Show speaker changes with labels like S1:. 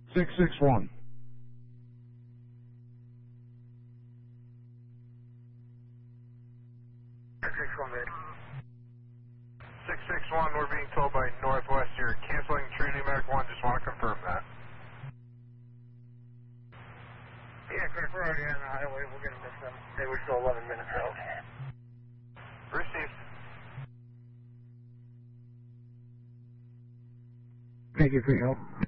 S1: 661.
S2: We're being told by Northwest you're canceling Trinity American 1. Just want to confirm that.
S3: Yeah, correct. We're already on the highway. We're going to miss them. They were still 11 minutes out.
S2: Received.
S1: Thank you for your help.